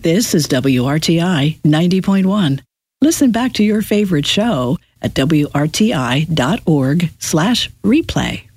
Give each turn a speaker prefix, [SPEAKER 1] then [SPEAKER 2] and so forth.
[SPEAKER 1] This is WRTI 90.1. Listen back to your favorite show at WRTI.org/replay.